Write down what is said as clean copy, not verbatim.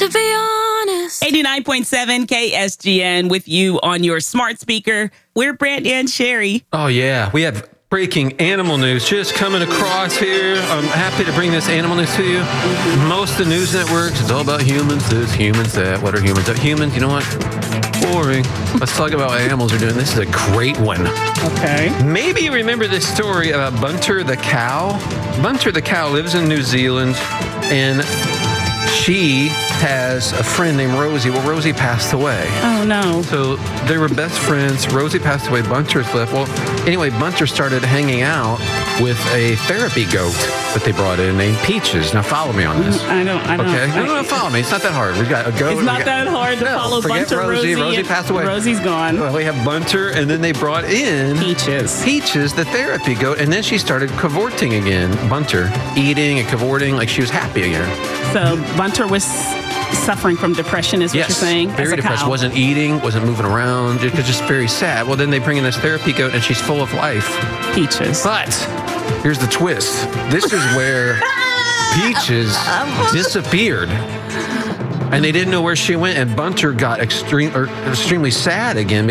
To be honest. 89.7 KSGN with you on your smart speaker. We're Brant and Sherry. Oh, yeah. We have breaking animal news just coming across here. I'm happy to bring this animal news to you. Most of the news networks, it's all about humans this, humans that. What are humans? Humans, you know what? Boring. Let's talk about what animals are doing. This is a great one. Okay. Maybe you remember this story about Bunter the cow. Bunter the cow lives in New Zealand, and she has a friend named Rosie. Well, Rosie passed away. Oh, no. So they were best friends. Rosie passed away. Bunter's left. Well, anyway, Bunter started hanging out with a therapy goat that they brought in named Peaches. Now, follow me on this. I don't. Okay? No, follow me. It's not that hard. We got a goat. It's not that hard to follow forget Bunter, Rosie. Rosie passed away. Rosie's gone. Well, we have Bunter, and then they brought in Peaches, the therapy goat, and then she started cavorting again. Bunter, eating and cavorting like she was happy again. So Bunter was suffering from depression, is what you're saying? Very depressed. Wasn't eating, wasn't moving around. Just very sad. Well, then they bring in this therapy goat, and she's full of life. Peaches. But here's the twist. This is where Peaches disappeared. And they didn't know where she went, and Bunter got extremely sad again